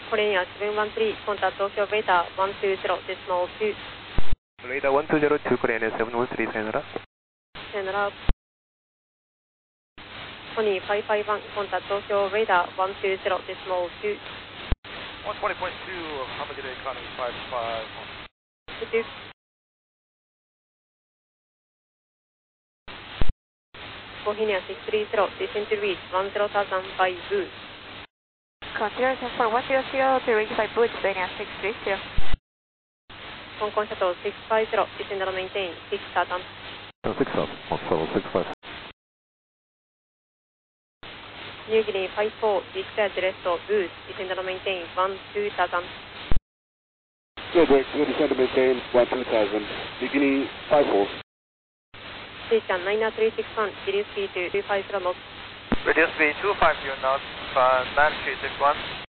Korea 713, contact Tokyo Beta 120.2. Radar 1202, Korea 713, sayonara. Sayonara. Tony 551, contact Tokyo Radar 120.2. 120.2, Hamagata Economy 551. Reduce. Korea 630, descend to reach 10,000 by Boost. Consider 100 to reach by Boost, Dania 630. Hong Kong Shuttle 650, descend and maintain 6,000. 6,000, Shuttle 650. New Guinea 54, declare the rest of Boost, descend and maintain 12,000. Good, descend and maintain 12,000. New Guinea 54. Station 90361, reduce speed to 250 knots. Reduce speed 250 knots, 9361.